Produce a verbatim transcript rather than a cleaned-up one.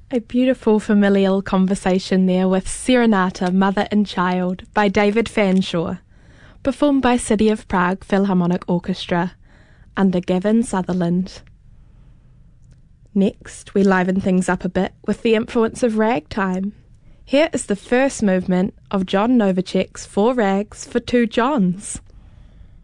A beautiful familial conversation there with Serenata, Mother and Child by David Fanshawe, performed by City of Prague Philharmonic Orchestra under Gavin Sutherland. Next, we liven things up a bit with the influence of ragtime. Here is the first movement of John Novacek's Four Rags for Two Johns.